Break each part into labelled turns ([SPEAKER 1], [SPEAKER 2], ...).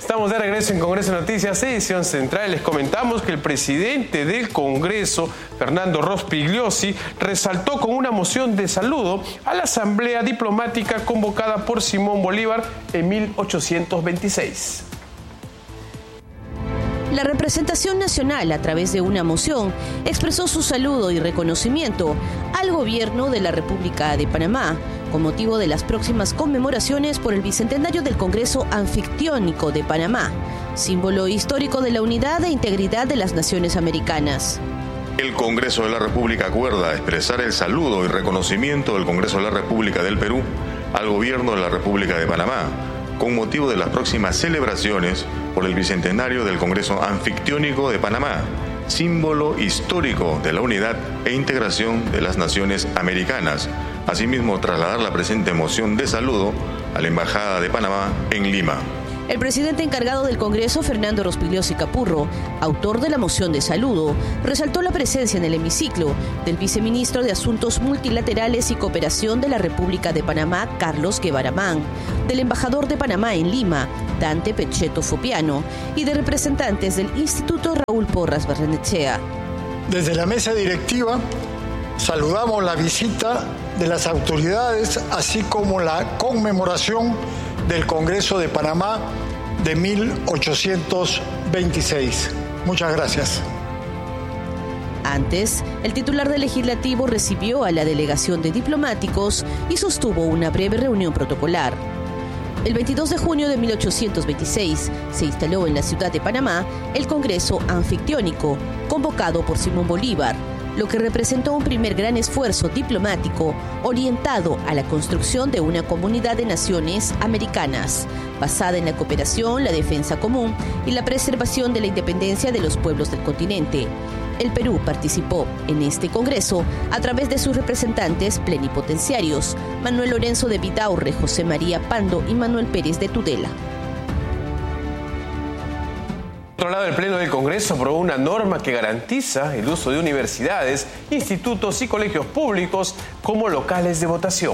[SPEAKER 1] Estamos de regreso en Congreso Noticias, edición central. Les comentamos que el presidente del Congreso, Fernando Rospigliosi, resaltó con una moción de saludo a la asamblea diplomática convocada por Simón Bolívar en 1826.
[SPEAKER 2] La representación nacional, a través de una moción, expresó su saludo y reconocimiento al gobierno de la República de Panamá, con motivo de las próximas conmemoraciones por el bicentenario del Congreso Anfictiónico de Panamá, símbolo histórico de la unidad e integridad de las naciones americanas.
[SPEAKER 3] El Congreso de la República acuerda expresar el saludo y reconocimiento del Congreso de la República del Perú al gobierno de la República de Panamá, con motivo de las próximas celebraciones por el bicentenario del Congreso Anfictiónico de Panamá, símbolo histórico de la unidad e integración de las naciones americanas. Asimismo, trasladar la presente moción de saludo a la Embajada de Panamá en Lima.
[SPEAKER 2] El presidente encargado del Congreso, Fernando Rospigliosi Capurro, autor de la moción de saludo, resaltó la presencia en el hemiciclo del viceministro de Asuntos Multilaterales y Cooperación de la República de Panamá, Carlos Guevaramán, del embajador de Panamá en Lima, Dante Pechetto Fopiano, y de representantes del Instituto Raúl Porras Barrenechea.
[SPEAKER 4] Desde la mesa directiva saludamos la visita de las autoridades, así como la conmemoración del Congreso de Panamá de 1826. Muchas gracias.
[SPEAKER 2] Antes, el titular del Legislativo recibió a la delegación de diplomáticos y sostuvo una breve reunión protocolar. El 22 de junio de 1826 se instaló en la ciudad de Panamá el Congreso Anfictiónico, convocado por Simón Bolívar, lo que representó un primer gran esfuerzo diplomático orientado a la construcción de una comunidad de naciones americanas, basada en la cooperación, la defensa común y la preservación de la independencia de los pueblos del continente. El Perú participó en este congreso a través de sus representantes plenipotenciarios, Manuel Lorenzo de Vidaurre, José María Pando y Manuel Pérez de Tudela.
[SPEAKER 1] Por otro lado, el Pleno del Congreso aprobó una norma que garantiza el uso de universidades, institutos y colegios públicos como locales de votación.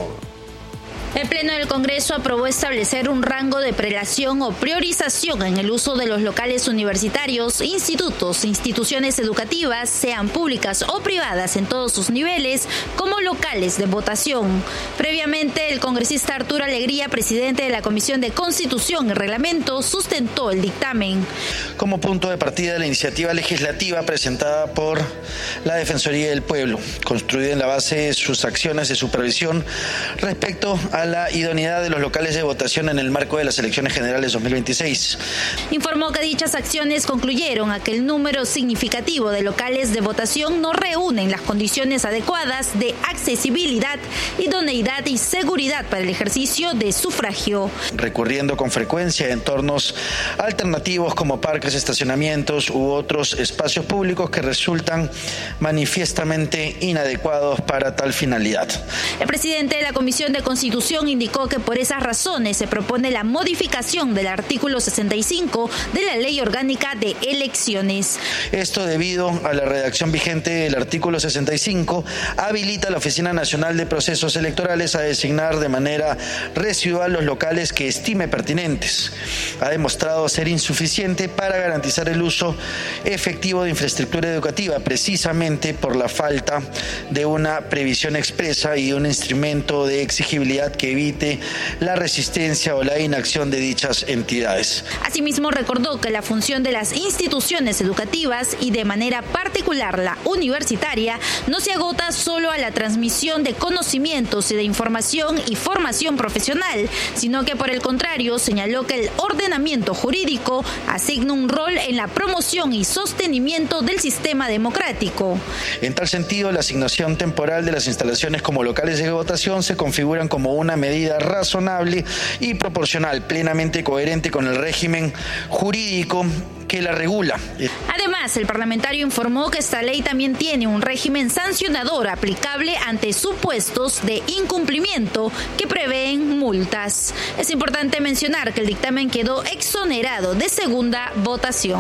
[SPEAKER 5] El Pleno del Congreso aprobó establecer un rango de prelación o priorización en el uso de los locales universitarios, institutos, instituciones educativas, sean públicas o privadas en todos sus niveles, como locales de votación. Previamente, el congresista Arturo Alegría, presidente de la Comisión de Constitución y Reglamento, sustentó el dictamen.
[SPEAKER 6] Como punto de partida de la iniciativa legislativa presentada por la Defensoría del Pueblo, construida en la base de sus acciones de supervisión respecto a la idoneidad de los locales de votación en el marco de las elecciones generales 2026.
[SPEAKER 5] Informó que dichas acciones concluyeron a que el número significativo de locales de votación no reúnen las condiciones adecuadas de accesibilidad, idoneidad y seguridad para el ejercicio de sufragio.
[SPEAKER 6] Recurriendo con frecuencia a entornos alternativos como parques, estacionamientos u otros espacios públicos que resultan manifiestamente inadecuados para tal finalidad.
[SPEAKER 5] El presidente de la Comisión de Constitución indicó que por esas razones se propone la modificación del artículo 65 de la Ley Orgánica de Elecciones.
[SPEAKER 6] Esto debido a la redacción vigente del artículo 65 habilita a la Oficina Nacional de Procesos Electorales a designar de manera residual los locales que estime pertinentes. Ha demostrado ser insuficiente para garantizar el uso efectivo de infraestructura educativa, precisamente por la falta de una previsión expresa y un instrumento de exigibilidad que evite la resistencia o la inacción de dichas entidades.
[SPEAKER 5] Asimismo, recordó que la función de las instituciones educativas y de manera particular la universitaria no se agota solo a la transmisión de conocimientos y de información y formación profesional, sino que por el contrario señaló que el ordenamiento jurídico asigna un rol en la promoción y sostenimiento del sistema democrático.
[SPEAKER 6] En tal sentido, la asignación temporal de las instalaciones como locales de votación se configuran como una medida razonable y proporcional, plenamente coherente con el régimen jurídico que la regula.
[SPEAKER 5] Además, el parlamentario informó que esta ley también tiene un régimen sancionador aplicable ante supuestos de incumplimiento que prevén multas. Es importante mencionar que el dictamen quedó exonerado de segunda votación.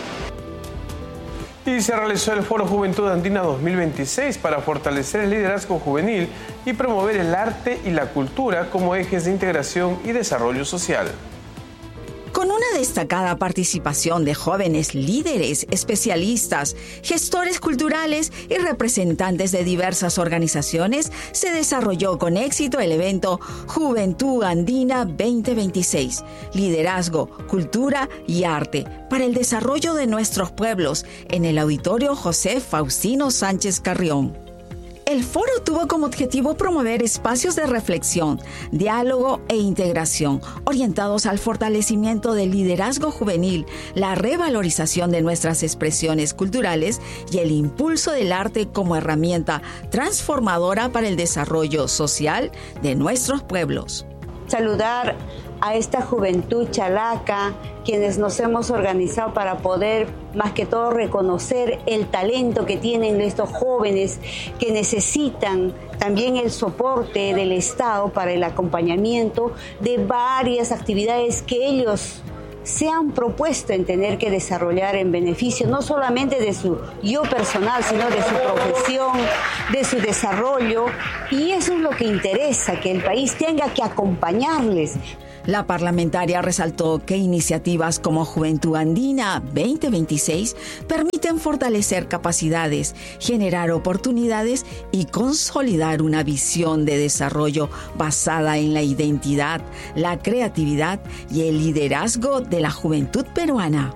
[SPEAKER 1] Y se realizó el Foro Juventud Andina 2026 para fortalecer el liderazgo juvenil y promover el arte y la cultura como ejes de integración y desarrollo social.
[SPEAKER 7] Con una destacada participación de jóvenes líderes, especialistas, gestores culturales y representantes de diversas organizaciones, se desarrolló con éxito el evento Juventud Andina 2026, Liderazgo, Cultura y Arte para el desarrollo de nuestros pueblos en el Auditorio José Faustino Sánchez Carrión. El foro tuvo como objetivo promover espacios de reflexión, diálogo e integración orientados al fortalecimiento del liderazgo juvenil, la revalorización de nuestras expresiones culturales y el impulso del arte como herramienta transformadora para el desarrollo social de nuestros pueblos.
[SPEAKER 8] Saludar a esta juventud chalaca, quienes nos hemos organizado para poder, más que todo, reconocer el talento que tienen estos jóvenes que necesitan también el soporte del Estado para el acompañamiento de varias actividades que ellos se han propuesto en tener que desarrollar en beneficio no solamente de su yo personal, sino de su profesión, de su desarrollo, y eso es lo que interesa, que el país tenga que acompañarles.
[SPEAKER 7] La parlamentaria resaltó que iniciativas como Juventud Andina 2026 permiten fortalecer capacidades, generar oportunidades y consolidar una visión de desarrollo basada en la identidad, la creatividad y el liderazgo de la juventud peruana.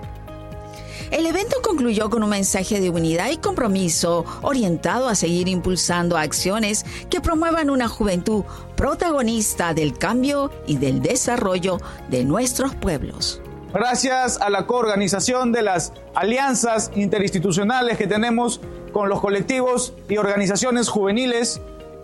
[SPEAKER 7] El evento concluyó con un mensaje de unidad y compromiso orientado a seguir impulsando acciones que promuevan una juventud protagonista del cambio y del desarrollo de nuestros pueblos.
[SPEAKER 9] Gracias a la coorganización de las alianzas interinstitucionales que tenemos con los colectivos y organizaciones juveniles,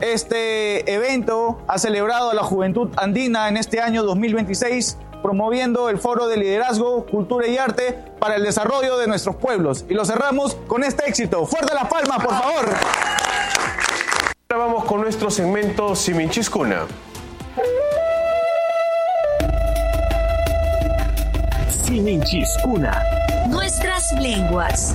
[SPEAKER 9] este evento ha celebrado a la Juventud Andina en este año 2026, promoviendo el Foro de Liderazgo, Cultura y Arte para el desarrollo de nuestros pueblos. Y lo cerramos con este éxito. ¡Fuerte las palmas, por favor!
[SPEAKER 1] Ahora vamos con nuestro segmento Siminchiskuna.
[SPEAKER 10] Siminchiskuna.
[SPEAKER 5] Nuestras lenguas.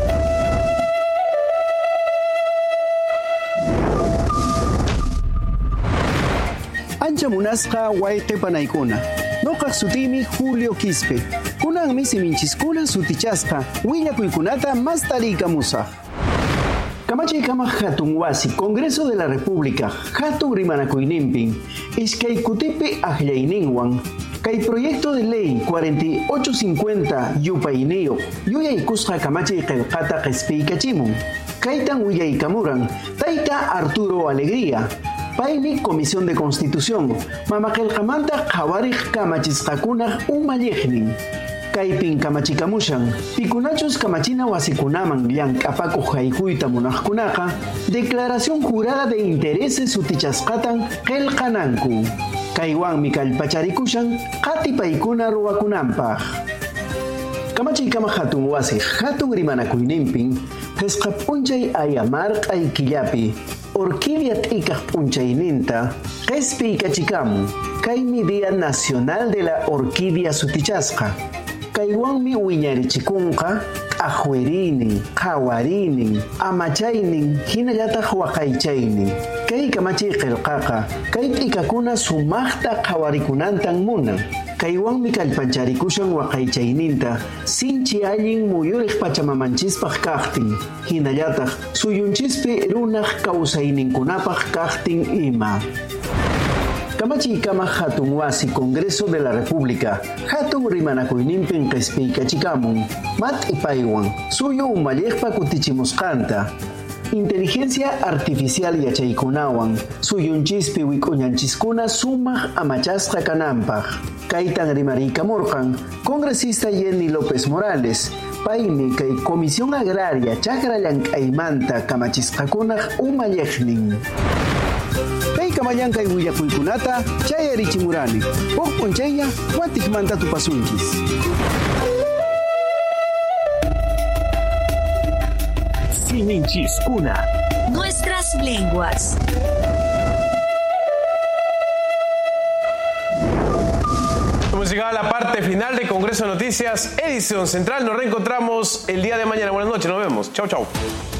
[SPEAKER 10] Ancha munasqa wayqi panaykuna. Noqaq sutimi Julio Quispe. Kunanmi Siminchiskuna sutichasqa willakuykunata mas tariykamusaq. Kamachaykamaj hatun wasi Congreso de la República hatun rimanakuyninpin iskay kutipi aqllayninwan kay proyecto de ley 4850 yupayniyo yuyaykusqa kamachay qillqata q'ispiykachimun. Kaytan willaykamuran tayta Arturo Alegría, paymi Comisión de Constitución, mamaqillqamanta qhawariq kamachisqakunaq umalliqnin. Kaypin kamachikamushan, pikunachus kamachina wasikunaman llank'apakuq haykuyta munaqkunaqa, declaración jurada de intereses sutichasqatan qillqananku. Kaywanmi kallpacharikushan qatipaykuna ruwakunanpaq. Kamachiykama hatun wasi hatun rimanakuyninpin, qisqa p'unchay ayamarqay killapi, Orquídea t'ikaq p'unchayninta q'ispiykachikamun. Kaymi Día Nacional de la Orquídea sutichasqa. Kaywanmi wiñarichikunqa q'ajuerinin, qhawarinin, amachaynin, hinallataq waqaychaynin. Kay kamachay qillqaqa kay t'ikakuna sumaqta qhawarikunantan munan. Kaywanmi kallpancharikushan waqaychayninta sinchi allin muyuriq pachamamanchispak kaqtin. Hinallataq suyunchispi runaq kawsayninkunapaq kaqtin ima. Kamachiykama hatun wasi Congreso de la República hatun rimanakuyninpin q'ispiykachikamun mat'ipaywan suyu umalliqpa kutichimusqanta. Inteligencia artificial yachaykunawan suyunchispi wik'uñanchiskuna sumaq amachasqa kananpaq. Kaytan rimariykamurqan Congresista Jenny López Morales, paymi kay Comisión Agraria chakra llank'aymanta kamachisqakunaq umalliqnin. Kay kamallankay willakuykunata chayarichimurani. Huk p'unchaylla watikmanta tupasunchis.
[SPEAKER 11] Siminchiskuna.
[SPEAKER 5] Nuestras lenguas.
[SPEAKER 1] Hemos llegado a la parte final de Congreso de Noticias, edición central. Nos reencontramos el día de mañana. Buenas noches, nos vemos. Chau, chau.